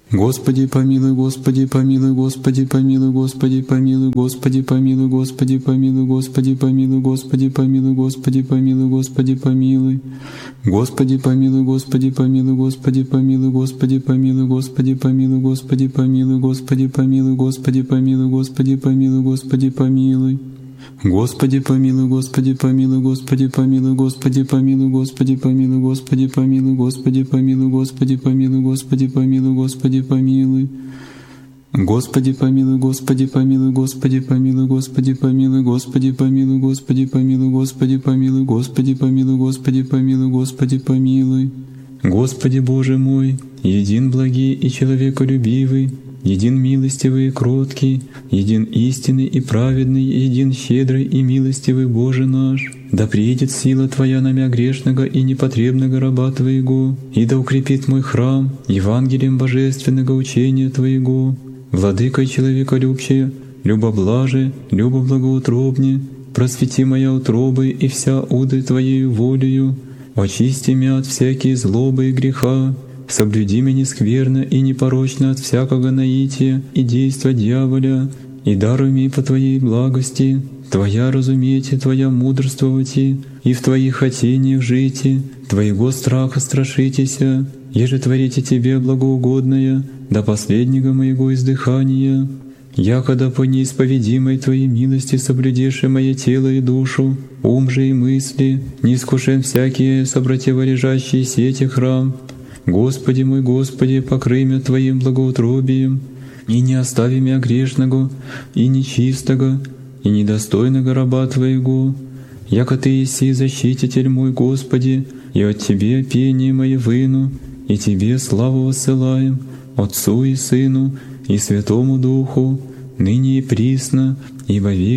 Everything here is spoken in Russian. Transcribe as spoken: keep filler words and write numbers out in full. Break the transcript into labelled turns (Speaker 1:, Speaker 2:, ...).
Speaker 1: Господи помилуй, Господи помилуй, Господи помилуй, Господи помилуй, Господи помилуй, Господи помилуй, Господи помилуй, Господи помилуй, Господи помилуй, Господи помилуй. Господи помилуй, Господи помилуй, Господи помилуй, Господи помилуй, Господи помилуй, Господи помилуй, Господи помилуй, Господи помилуй, Господи помилуй, Господи помилуй. Господи помилуй, Господи помилуй, Господи помилуй, Господи помилуй, Господи помилуй, Господи помилуй, Господи помилуй, Господи помилуй, Господи помилуй, Господи помилуй. Господи помилуй, Господи помилуй, Господи помилуй, Господи помилуй, Господи помилуй, Господи помилуй, Господи помилуй, Господи помилуй, Господи помилуй, Господи помилуй. Господи Боже мой, един благий и человеколюбивый, един милостивый и кроткий, един истинный и праведный, един щедрый и милостивый Боже наш. Да приедет сила Твоя на мя грешного и непотребного раба Твоего, и да укрепит мой храм Евангелием божественного учения Твоего. Владыкой человеколюбче, любоблаже, любоблагоутробне, просвети моя утробы и вся уды Твоею волею, очисти мя от всякие злобы и греха, соблюди меня скверно и непорочно от всякого наития и действа дьяволя, и даруй мне по Твоей благости, Твоя разумейте, Твоя мудрствовати, и в Твоих хотениях жите, Твоего страха страшитеся, еже творите Тебе благоугодное до последнего моего издыхания. Якода по неисповедимой Твоей милости соблюдеши мое тело и душу, ум же и мысли, не искушен всякие сопротиворежащие сети храм. Господи мой Господи, покрый мя Твоим благоутробием, и не остави мя грешного, и нечистого, и недостойного раба Твоего, яко Ты еси защититель мой, Господи, и от Тебе пение мое выну, и Тебе славу воссылаем, Отцу и Сыну, и Святому Духу, ныне и присно, и во веки.